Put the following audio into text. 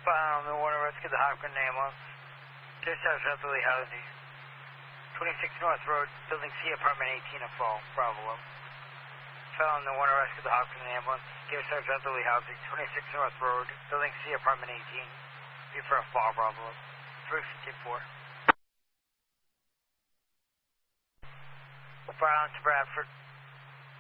The Warner Rescue, the Hopkins ambulance. Dispatch Southerly Housing. 26 North Road, Building C, Apartment 18 of Fall, Bravo. Found the Warner Rescue, the Hopkins ambulance. Dispatch Southerly Housing. 26 North Road, Building C, Apartment 18. Be for a Fall, Bravo. 354. Brown to Bradford.